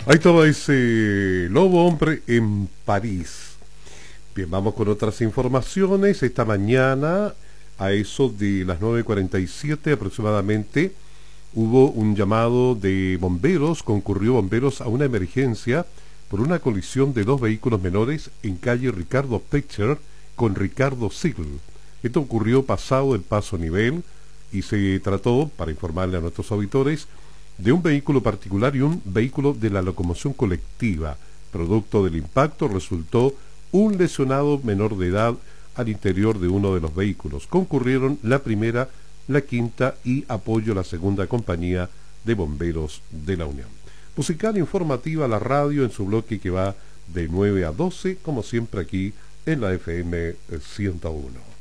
Ahí estaba ese lobo hombre en París. Bien, vamos con otras informaciones. Esta mañana, a eso de las 9:47 aproximadamente, hubo un llamado de bomberos, concurrió bomberos a una emergencia por una colisión de dos vehículos menores en calle Ricardo Pecher con Ricardo Sigl. Esto ocurrió pasado el paso nivel y se trató, para informarle a nuestros auditores, de un vehículo particular y un vehículo de la locomoción colectiva. Producto del impacto resultó un lesionado menor de edad al interior de uno de los vehículos. Concurrieron la primera, la quinta y apoyo a la segunda compañía de bomberos de la Unión. Musical informativa, la radio en su bloque que va de 9 a 12, como siempre aquí en la FM 101.